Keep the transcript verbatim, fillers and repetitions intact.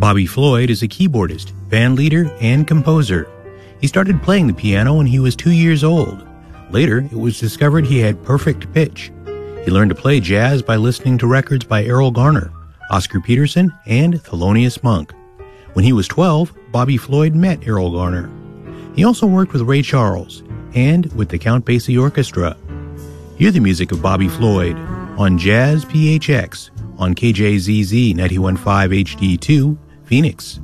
Bobby Floyd is a keyboardist, band leader, and composer. He started playing the piano when he was two years old. Later, it was discovered he had perfect pitch. He learned to play jazz by listening to records by Errol Garner, Oscar Peterson, and Thelonious Monk. When he was twelve, Bobby Floyd met Errol Garner. He also worked with Ray Charles and with the Count Basie Orchestra. Hear the music of Bobby Floyd on Jazz P H X on K J Z Z ninety-one point five H D two, Phoenix.